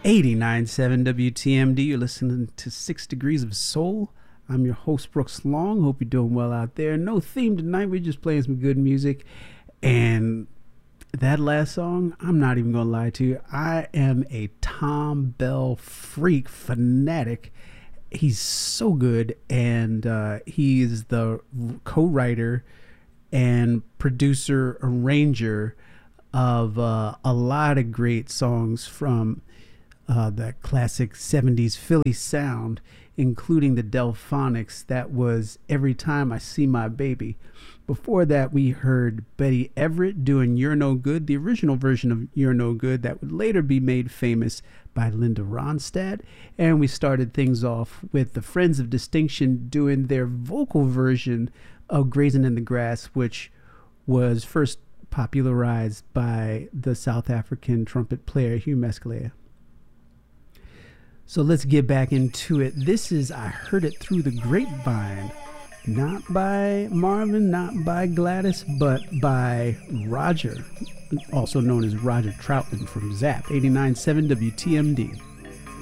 89.7 WTMD. You're listening to 6 Degrees of Soul. I'm your host, Brooks Long. Hope you're doing well out there. No theme tonight. We're just playing some good music. And that last song, I'm not even going to lie to you. I am a Thom Bell freak, fanatic. He's so good. And he's the co-writer and producer, arranger of a lot of great songs from that classic 70s Philly sound, including the Delphonics. That was Every Time I See My Baby. Before that, we heard Betty Everett doing You're No Good, the original version of You're No Good that would later be made famous by Linda Ronstadt. And we started things off with the Friends of Distinction doing their vocal version of Grazing in the Grass, which was first popularized by the South African trumpet player Hugh Mescalea. So let's get back into it. This is I Heard It Through the Grapevine. Not by Marvin, not by Gladys, but by Roger, also known as Roger Troutman from ZAP, 89.7 WTMD.